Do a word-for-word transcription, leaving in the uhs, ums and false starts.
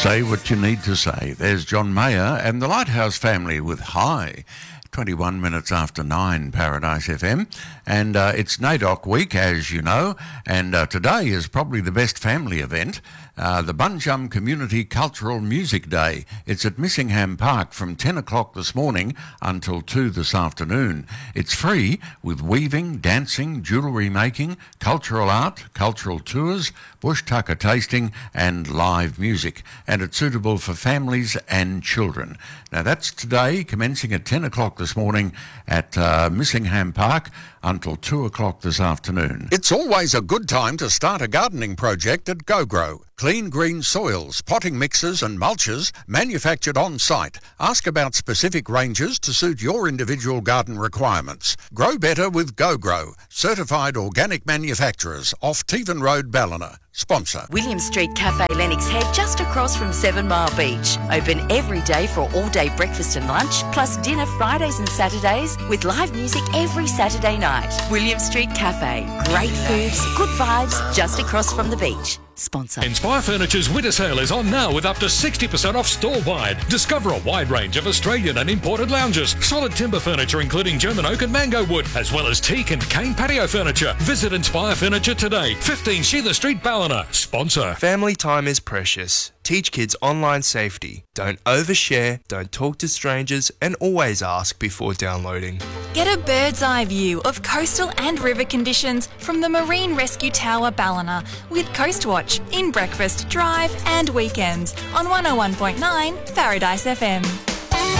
Say what you need to say. There's John Mayer and the Lighthouse Family with High. twenty-one minutes after nine, Paradise F M. And uh, it's NAIDOC week, as you know, and uh, today is probably the best family event, uh, the Bunjum Community Cultural Music Day. It's at Missingham Park from ten o'clock this morning until two this afternoon. It's free with weaving, dancing, jewellery making, cultural art, cultural tours, bush tucker tasting and live music. And it's suitable for families and children. Now that's today, commencing at ten o'clock this morning at uh, Missingham Park until two o'clock this afternoon. It's always a good time to start a gardening project at GoGrow. Clean green soils, potting mixes and mulches manufactured on site. Ask about specific ranges to suit your individual garden requirements. Grow better with GoGrow, certified organic manufacturers off Tevan Road, Ballina. Sponsor. William Street Cafe Lennox Head, just across from Seven Mile Beach. Open every day for all-day breakfast and lunch, plus dinner Fridays and Saturdays with live music every Saturday night. William Street Cafe. Great foods, good vibes, just across from the beach. Sponsor. Inspire Furniture's winter sale is on now with up to sixty percent off store-wide. Discover a wide range of Australian and imported lounges, solid timber furniture including German oak and mango wood, as well as teak and cane patio furniture. Visit Inspire Furniture today, fifteen Sheether Street, Ballina. Sponsor. Family time is precious. Teach kids online safety. Don't overshare, don't talk to strangers, and always ask before downloading. Get a bird's eye view of coastal and river conditions from the Marine Rescue Tower Ballina with Coastwatch in breakfast, drive and weekends on one oh one point nine Paradise F M.